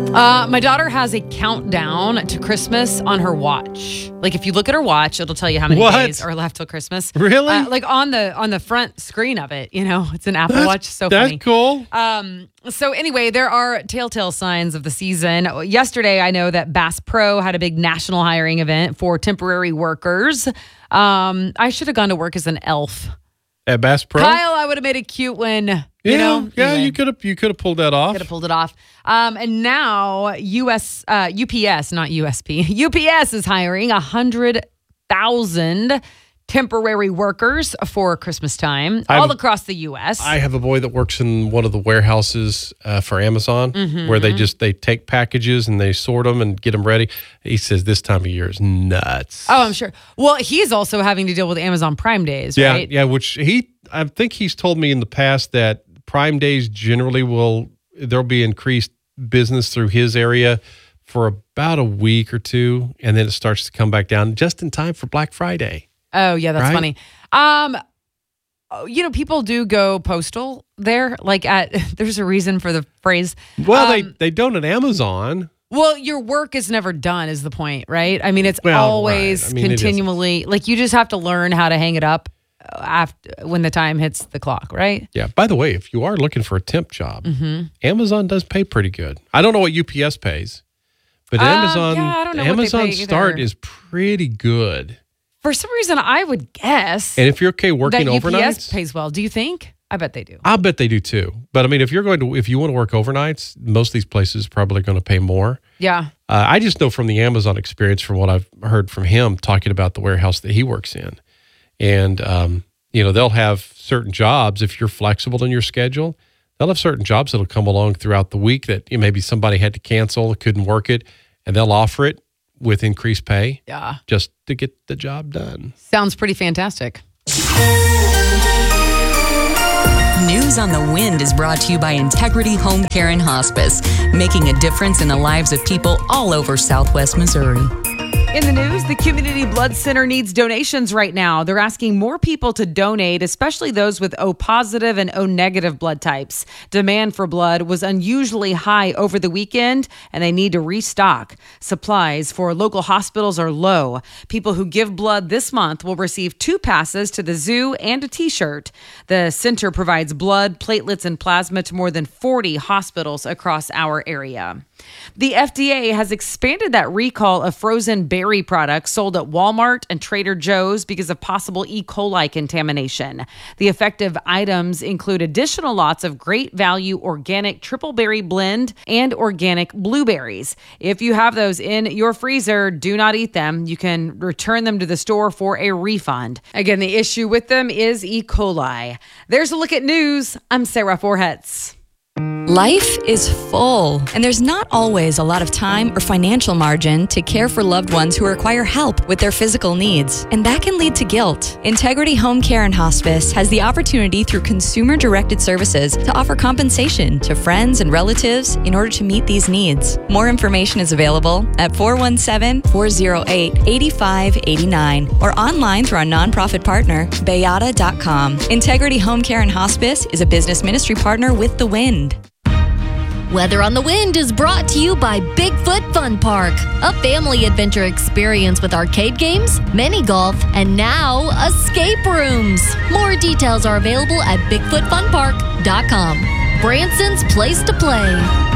My daughter has a countdown to Christmas on her watch. Like if you look at her watch, it'll tell you how many days are left till Christmas. Really? Like on the front screen of it, it's an Apple Watch. So funny. That's cool. So anyway, there are telltale signs of the season. Yesterday, I know that Bass Pro had a big national hiring event for temporary workers. I should have gone to work as an elf. At Bass Pro? Kyle, I would have made a cute one. Yeah, Anyway. you could have pulled that off. Could have pulled it off. And now UPS, not USP, UPS is hiring 100,000 temporary workers for Christmas time all across the U.S. I have a boy that works in one of the warehouses for Amazon where they take packages and they sort them and get them ready. He says this time of year is nuts. Oh, I'm sure. Well, he's also having to deal with Amazon Prime Days, right? Yeah, which I think he's told me in the past that Prime Days generally there'll be increased business through his area for about a week or two, and then it starts to come back down just in time for Black Friday. Oh, yeah, that's funny. People do go postal there. There's a reason for the phrase. Well, they don't at Amazon. Well, your work is never done is the point, right? I mean, it's always continually, you just have to learn how to hang it up when the time hits the clock, right? Yeah. By the way, if you are looking for a temp job, Amazon does pay pretty good. I don't know what UPS pays, but Amazon Start is pretty good. For some reason, I would guess. And if you're okay working that overnights, UPS pays well. Do you think? I bet they do. I'll bet they do too. But I mean, if you want to work overnights, most of these places are probably going to pay more. Yeah. I just know from the Amazon experience, from what I've heard from him talking about the warehouse that he works in, and they'll have certain jobs if you're flexible in your schedule. They'll have certain jobs that'll come along throughout the week that maybe somebody had to cancel, couldn't work it, and they'll offer it with increased pay. Yeah. Just to get the job done. Sounds pretty fantastic. News on the Wind is brought to you by Integrity Home Care and Hospice, making a difference in the lives of people all over Southwest Missouri. In the news, the Community Blood Center needs donations right now. They're asking more people to donate, especially those with O positive and O negative blood types. Demand for blood was unusually high over the weekend, and they need to restock. Supplies for local hospitals are low. People who give blood this month will receive 2 passes to the zoo and a T-shirt. The center provides blood, platelets, and plasma to more than 40 hospitals across our area. The FDA has expanded that recall of frozen berry products sold at Walmart and Trader Joe's because of possible E. coli contamination. The affected items include additional lots of great value organic triple berry blend and organic blueberries. If you have those in your freezer, do not eat them. You can return them to the store for a refund. Again, the issue with them is E. coli. There's a look at news. I'm Sarah Forhetz. Life is full, and there's not always a lot of time or financial margin to care for loved ones who require help with their physical needs, and that can lead to guilt. Integrity Home Care and Hospice has the opportunity through consumer-directed services to offer compensation to friends and relatives in order to meet these needs. More information is available at 417-408-8589 or online through our nonprofit partner, Bayada.com. Integrity Home Care and Hospice is a business ministry partner with The Wind. Weather on the Wind is brought to you by Bigfoot Fun Park, a family adventure experience with arcade games, mini golf, and now escape rooms. More details are available at BigfootFunPark.com. Branson's place to play.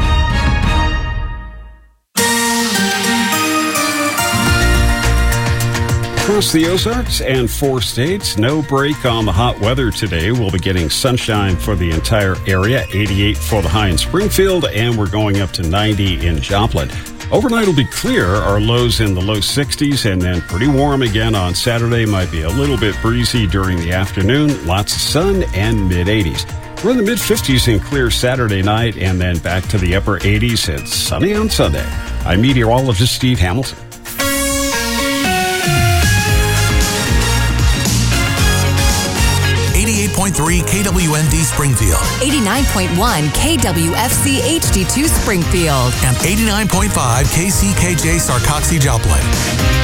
Across the Ozarks and 4 states, no break on the hot weather today. We'll be getting sunshine for the entire area, 88 for the high in Springfield, and we're going up to 90 in Joplin. Overnight will be clear, our lows in the low 60s, and then pretty warm again on Saturday. Might be a little bit breezy during the afternoon, lots of sun, and mid-80s. We're in the mid-50s and clear Saturday night, and then back to the upper 80s and sunny on Sunday. I'm meteorologist Steve Hamilton. 88.3 KWND Springfield. 89.1 KWFC HD2 Springfield. And 89.5 KCKJ Sarcoxie Joplin.